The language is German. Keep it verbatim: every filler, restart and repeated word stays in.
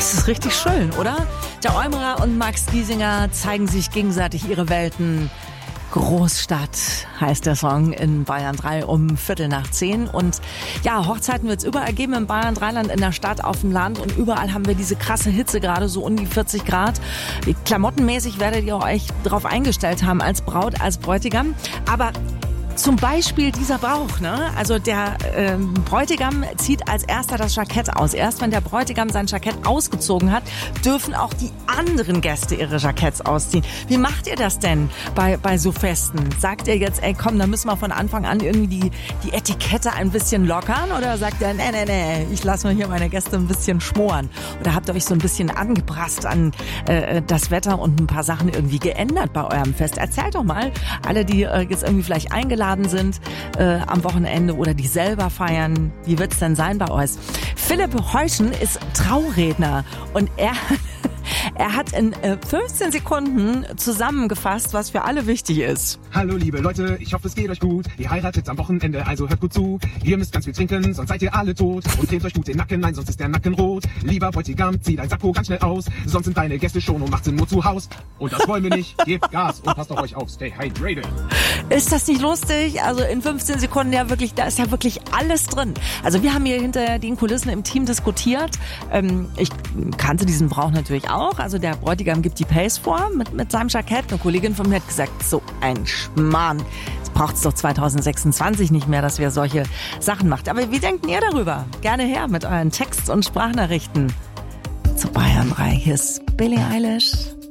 Das ist richtig schön, oder? Der Eumerer und Max Giesinger zeigen sich gegenseitig ihre Welten. Großstadt heißt der Song in Bayern drei um Viertel nach zehn. Und ja, Hochzeiten wird es überall geben im Bayern drei Land, in der Stadt, auf dem Land. Und überall haben wir diese krasse Hitze, gerade so um die vierzig Grad. Klamottenmäßig werdet ihr euch darauf eingestellt haben, als Braut, als Bräutigam. Aber zum Beispiel dieser Brauch, ne? Also der ähm, Bräutigam zieht als erster das Jackett aus. Erst wenn der Bräutigam sein Jackett ausgezogen hat, dürfen auch die anderen Gäste ihre Jacketts ausziehen. Wie macht ihr das denn bei bei so Festen? Sagt ihr jetzt, ey komm, da müssen wir von Anfang an irgendwie die, die Etikette ein bisschen lockern? Oder sagt ihr, nee, nee, nee, ich lasse mir hier meine Gäste ein bisschen schmoren? Oder habt ihr euch so ein bisschen angepasst an äh, das Wetter und ein paar Sachen irgendwie geändert bei eurem Fest? Erzählt doch mal, alle, die äh, jetzt irgendwie vielleicht eingeladen sind äh, am Wochenende oder die selber feiern. Wie wird's denn sein bei euch? Philipp Heuschen ist Trauredner und er Er hat in äh, fünfzehn Sekunden zusammengefasst, was für alle wichtig ist. Hallo liebe Leute, ich hoffe es geht euch gut. Ihr heiratet am Wochenende, also hört gut zu. Ihr müsst ganz viel trinken, sonst seid ihr alle tot. Und cremt euch gut den Nacken, nein, sonst ist der Nacken rot. Lieber Bräutigam, zieh dein Sakko ganz schnell aus. Sonst sind deine Gäste schon um achtzehn Uhr zu Haus. Und das wollen wir nicht. Gebt Gas und passt auf euch auf. Stay hydrated. Ist das nicht lustig? Also in fünfzehn Sekunden ja wirklich, da ist ja wirklich alles drin. Also wir haben hier hinter den Kulissen im Team diskutiert. Ähm, ich kannte diesen Brauch natürlich auch. Also der Bräutigam gibt die Pace vor mit, mit seinem Jackett. Eine Kollegin von mir hat gesagt, so ein Schmarrn. Das braucht es doch zwanzig sechsundzwanzig nicht mehr, dass wir solche Sachen machen. Aber wie denkt ihr darüber? Gerne her mit euren Text- und Sprachnachrichten. Zu Bayern drei. Hier ist Billie Eilish.